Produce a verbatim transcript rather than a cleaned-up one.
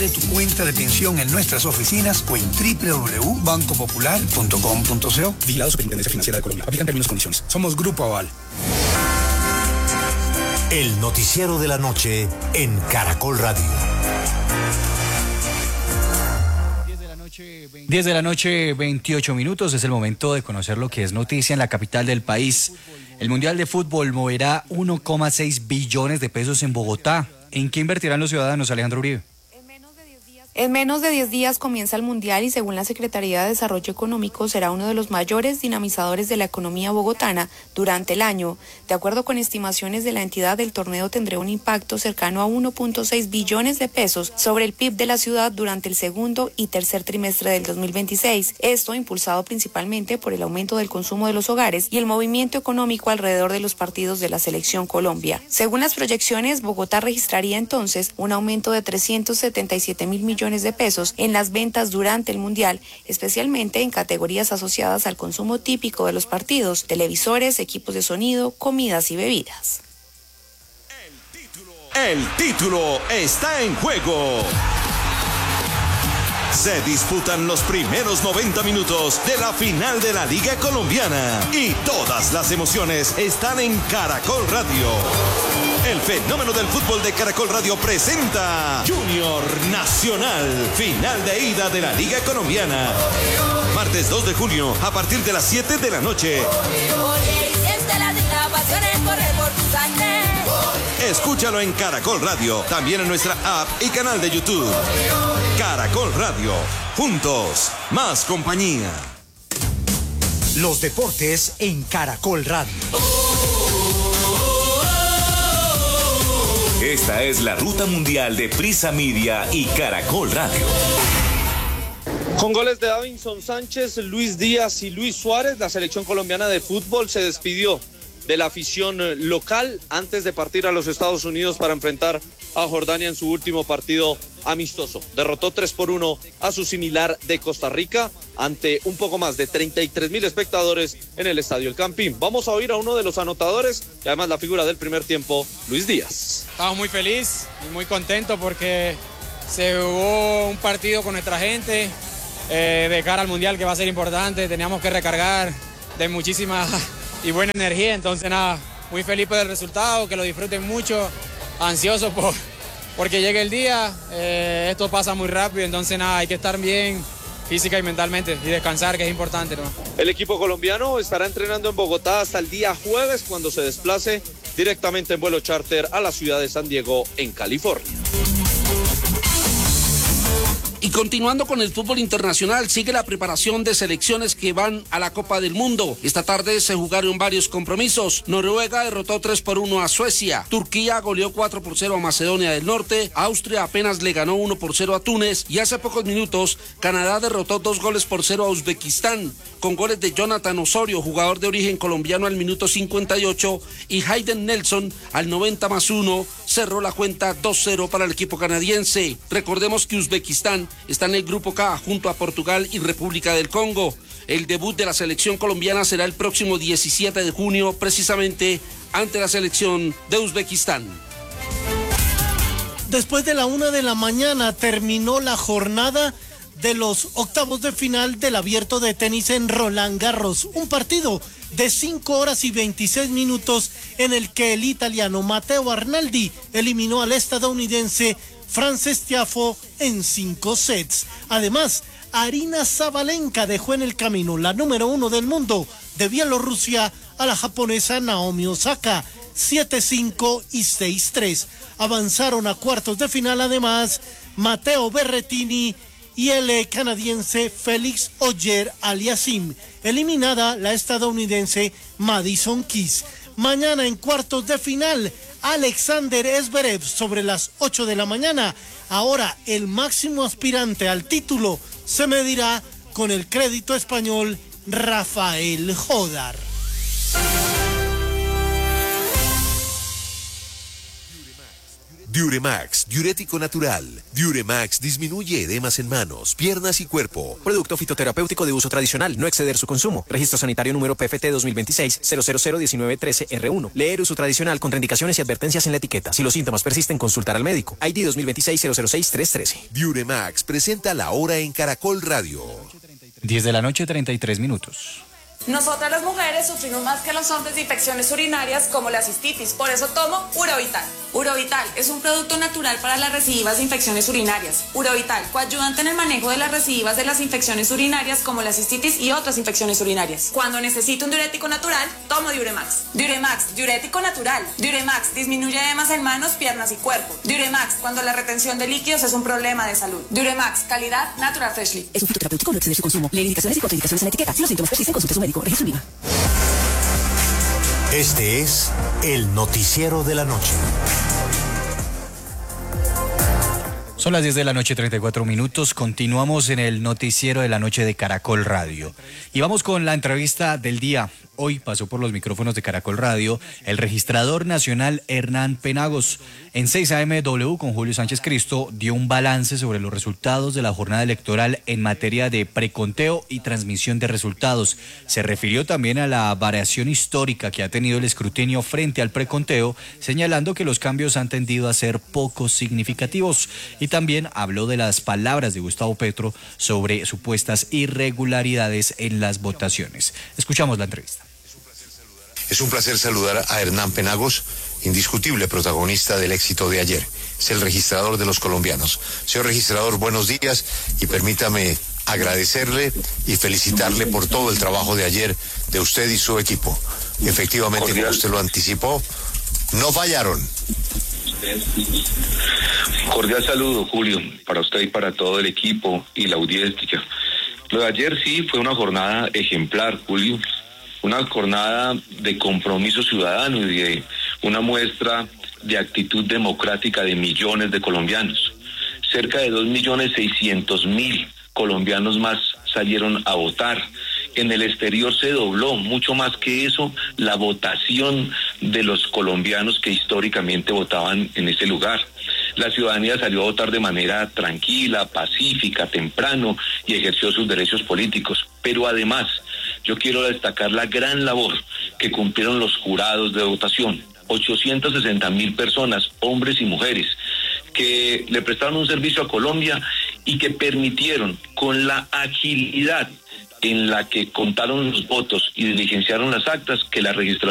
de tu cuenta de pensión en nuestras oficinas o en doble u doble u doble u punto banco popular punto com punto co. Vigilado Superintendencia Financiera de Colombia. Aplican términos y condiciones. Somos Grupo Aval. El noticiero de la noche en Caracol Radio. diez de la noche, veintiocho minutos. Es el momento de conocer lo que es noticia en la capital del país. El Mundial de Fútbol moverá uno coma seis billones de pesos en Bogotá. ¿En qué invertirán los ciudadanos, Alejandro Uribe? En menos de diez días comienza el Mundial y según la Secretaría de Desarrollo Económico será uno de los mayores dinamizadores de la economía bogotana durante el año. De acuerdo con estimaciones de la entidad, el torneo tendrá un impacto cercano a uno punto seis billones de pesos sobre el P I B de la ciudad durante el segundo y tercer trimestre del dos mil veintiséis. Esto impulsado principalmente por el aumento del consumo de los hogares y el movimiento económico alrededor de los partidos de la Selección Colombia. Según las proyecciones, Bogotá registraría entonces un aumento de trescientos setenta y siete mil millones de pesos en las ventas durante el Mundial, especialmente en categorías asociadas al consumo típico de los partidos, televisores, equipos de sonido, comidas y bebidas. El título, el título está en juego. Se disputan los primeros noventa minutos de la final de la Liga Colombiana y todas las emociones están en Caracol Radio. El fenómeno del fútbol de Caracol Radio presenta Junior Nacional, final de ida de la Liga Colombiana. Martes dos de junio a partir de las siete de la noche. Escúchalo en Caracol Radio, también en nuestra app y canal de YouTube. Caracol Radio, juntos, más compañía. Los deportes en Caracol Radio. Esta es la ruta mundial de Prisa Media y Caracol Radio. Con goles de Davinson Sánchez, Luis Díaz y Luis Suárez, la selección colombiana de fútbol se despidió de la afición local antes de partir a los Estados Unidos para enfrentar a Jordania en su último partido amistoso. Derrotó tres por uno a su similar de Costa Rica ante un poco más de treinta y tres mil espectadores en el Estadio El Campín. Vamos a oír a uno de los anotadores y además la figura del primer tiempo, Luis Díaz. Estamos muy felices y muy contentos porque se jugó un partido con nuestra gente eh, de cara al Mundial que va a ser importante. Teníamos que recargar de muchísima y buena energía, entonces nada, muy feliz por el resultado, que lo disfruten mucho, ansioso por, porque llegue el día, eh, esto pasa muy rápido, entonces nada, hay que estar bien física y mentalmente y descansar, que es importante, ¿no? El equipo colombiano estará entrenando en Bogotá hasta el día jueves cuando se desplace directamente en vuelo charter a la ciudad de San Diego, en California. Y continuando con el fútbol internacional, sigue la preparación de selecciones que van a la Copa del Mundo. Esta tarde se jugaron varios compromisos. Noruega derrotó tres por uno a Suecia. Turquía goleó cuatro por cero a Macedonia del Norte. Austria apenas le ganó uno por cero a Túnez. Y hace pocos minutos, Canadá derrotó dos goles por cero a Uzbekistán, con goles de Jonathan Osorio, jugador de origen colombiano, al minuto cincuenta y ocho, y Hayden Nelson al noventa más uno. Cerró la cuenta dos cero para el equipo canadiense. Recordemos que Uzbekistán está en el grupo K junto a Portugal y República del Congo. El debut de la selección colombiana será el próximo diecisiete de junio, precisamente ante la selección de Uzbekistán. Después de la una de la mañana terminó la jornada de los octavos de final del Abierto de Tenis en Roland Garros. Un partido de cinco horas y veintiséis minutos en el que el italiano Matteo Arnaldi eliminó al estadounidense Frances Tiafoe en cinco sets. Además, Aryna Sabalenka dejó en el camino la número uno del mundo de Bielorrusia a la japonesa Naomi Osaka, siete cinco y seis tres. Avanzaron a cuartos de final además Matteo Berrettini y el canadiense Félix Auger-Aliassime. Eliminada la estadounidense Madison Keys. Mañana en cuartos de final, Alexander Zverev sobre las ocho de la mañana. Ahora el máximo aspirante al título se medirá con el crédito español Rafael Jodar. Diuremax, diurético natural. Diuremax disminuye edemas en manos, piernas y cuerpo. Producto fitoterapéutico de uso tradicional, no exceder su consumo. Registro sanitario número P F T dos mil veintiséis cero cero cero diecinueve trece R uno. Leer uso tradicional, contraindicaciones y advertencias en la etiqueta. Si los síntomas persisten, consultar al médico. I D dos mil veintiséis cero cero seis tres trece. Diuremax presenta la hora en Caracol Radio. diez de la noche, treinta y tres minutos. Nosotras las mujeres sufrimos más que los hombres de infecciones urinarias como la cistitis, por eso tomo Urovital. Urovital es un producto natural para las recidivas de infecciones urinarias. Urovital, coayudante en el manejo de las recidivas de las infecciones urinarias como la cistitis y otras infecciones urinarias. Cuando necesito un diurético natural, tomo Diuremax. Diuremax, diurético natural. Diuremax disminuye edemas en manos, piernas y cuerpo. Diuremax, cuando la retención de líquidos es un problema de salud. Diuremax, calidad Natural Freshly. Es un fitoterapéutico, no exceder su consumo. Lee indicaciones y contraindicaciones en la etiqueta. Si los síntomas persisten, consulte a su médico. Registro IVA. Este es el noticiero de la noche. Son las diez de la noche, treinta y cuatro minutos. Continuamos en el noticiero de la noche de Caracol Radio. Y vamos con la entrevista del día. Hoy pasó por los micrófonos de Caracol Radio el registrador nacional Hernán Penagos. En seis A M W con Julio Sánchez Cristo dio un balance sobre los resultados de la jornada electoral en materia de preconteo y transmisión de resultados. Se refirió también a la variación histórica que ha tenido el escrutinio frente al preconteo, señalando que los cambios han tendido a ser poco significativos. Y también habló de las palabras de Gustavo Petro sobre supuestas irregularidades en las votaciones. Escuchamos la entrevista. Es un placer saludar a Hernán Penagos, indiscutible protagonista del éxito de ayer. Es el registrador de los colombianos. Señor registrador, buenos días y permítame agradecerle y felicitarle por todo el trabajo de ayer de usted y su equipo. Efectivamente, cordial, como usted lo anticipó, no fallaron. Cordial saludo, Julio, para usted y para todo el equipo y la audiencia. Lo de ayer sí fue una jornada ejemplar, Julio. Una jornada de compromiso ciudadano y de una muestra de actitud democrática de millones de colombianos. Cerca de dos millones seiscientos mil colombianos más salieron a votar. En el exterior se dobló, mucho más que eso, la votación de los colombianos que históricamente votaban en ese lugar. La ciudadanía salió a votar de manera tranquila, pacífica, temprano y ejerció sus derechos políticos. Pero además, yo quiero destacar la gran labor que cumplieron los jurados de votación. ochocientas sesenta mil personas, hombres y mujeres, que le prestaron un servicio a Colombia y que permitieron, con la agilidad en la que contaron los votos y diligenciaron las actas, que la registración